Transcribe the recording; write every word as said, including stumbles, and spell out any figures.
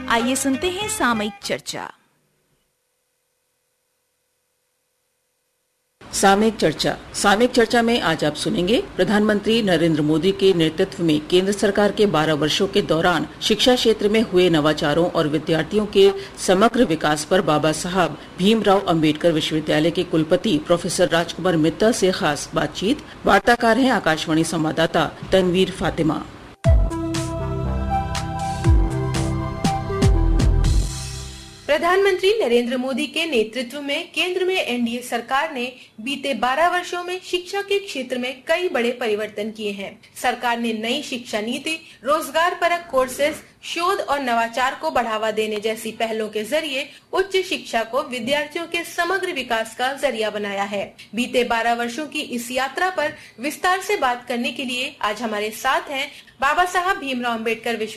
आइए सुनते हैं सामयिक चर्चा। सामयिक चर्चा सामयिक चर्चा में आज आप सुनेंगे प्रधानमंत्री नरेंद्र मोदी के नेतृत्व में केंद्र सरकार के बारह वर्षों के दौरान शिक्षा क्षेत्र में हुए नवाचारों और विद्यार्थियों के समग्र विकास पर बाबा साहब भीमराव अंबेडकर विश्वविद्यालय के कुलपति प्रोफेसर राजकुमार मित्तल से खास बातचीत। वार्ताकार हैं आकाशवाणी संवाददाता तनवीर फातिमा। प्रधानमंत्री नरेंद्र मोदी के नेतृत्व में केंद्र में एनडीए सरकार ने बीते बारह वर्षों में शिक्षा के क्षेत्र में कई बड़े परिवर्तन किए हैं। सरकार ने नई शिक्षा नीति, रोजगार परक कोर्सेज, शोध और नवाचार को बढ़ावा देने जैसी पहलों के जरिए उच्च शिक्षा को विद्यार्थियों के समग्र विकास का जरिया बनाया है। बीते बारह वर्षों की इस यात्रा पर विस्तार से बात करने के लिए आज हमारे साथ हैं बाबा साहब भीमराव अंबेडकर विश्व